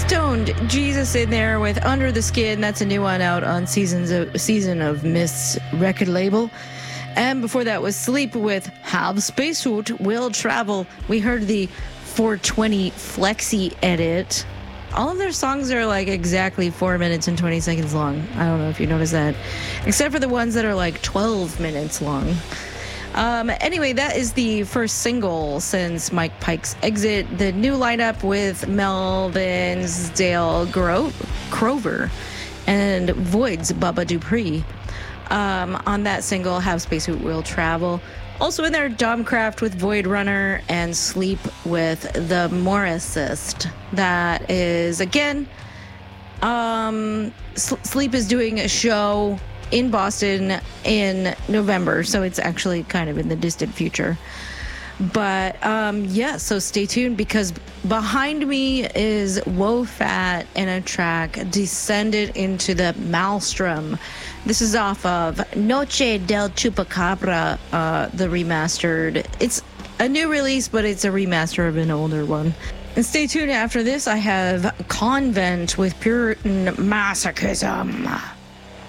Stoned Jesus in there with Under the Skin. That's a new one out on Season of Mist's record label. And before that was Sleep with Have Spacesuit Will Travel. We heard the 420 Flexi edit. All of their songs are like exactly 4 minutes and 20 seconds long. I don't know if you noticed that. Except for the ones that are like 12 minutes long. Anyway, that is the first single since Mike Pike's exit. The new lineup with Melvin's Dale Crover and Void's Bubba Dupree. On that single, Have Spacesuit Will Travel. Also in there, Domcraft with Void Runner and Sleep with The Morrisist. That is, again, Sleep is doing a show in Boston in November, so it's actually kind of in the distant future. But yeah, so stay tuned, because behind me is Wofat and a track Descended into the Maelstrom. This is off of Noche del Chupacabra, the remastered. It's a new release, but it's a remaster of an older one. And stay tuned, after this I have Convent with Puritan Masochism.